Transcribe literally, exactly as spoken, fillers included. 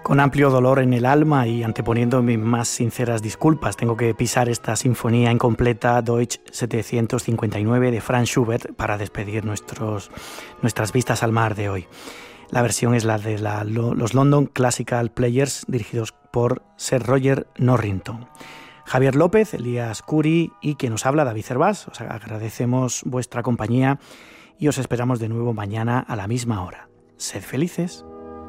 Con amplio dolor en el alma y anteponiendo mis más sinceras disculpas, tengo que pisar esta sinfonía incompleta Deutsch setecientos cincuenta y nueve de Franz Schubert para despedir nuestros, nuestras vistas al mar de hoy. La versión es la de la, los London Classical Players, dirigidos por Sir Roger Norrington. Javier López, Elías Curi y quien nos habla, David Cervás. Os agradecemos vuestra compañía y os esperamos de nuevo mañana a la misma hora. Sed felices.